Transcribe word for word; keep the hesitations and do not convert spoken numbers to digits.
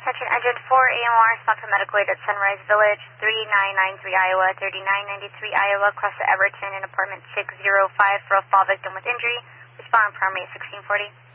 Attention Engine four A M R, stop for medical aid at Sunrise Village, three nine nine three Iowa, thirty-nine ninety-three Iowa, cross to Everton in apartment six oh five for a fall victim with injury. Respond primary sixteen forty.